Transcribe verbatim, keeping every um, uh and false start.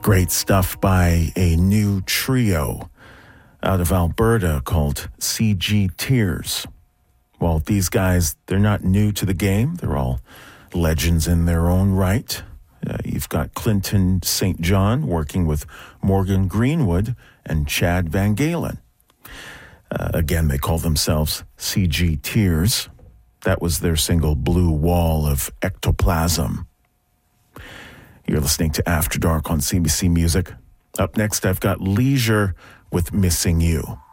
Great stuff by a new trio out of Alberta called C G Tears. Well, these guys, they're not new to the game. They're all legends in their own right. Uh, you've got Clinton Saint John working with Morgan Greenwood and Chad Van Galen. Uh, again, they call themselves C G Tears. That was their single Blue Wall of Ectoplasm. You're listening to After Dark on C B C Music. Up next, I've got Leisure with Missing You.